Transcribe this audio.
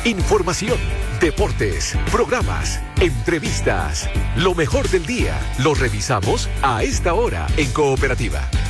información, deportes, programas, entrevistas. Lo mejor del día lo revisamos a esta hora en Cooperativa.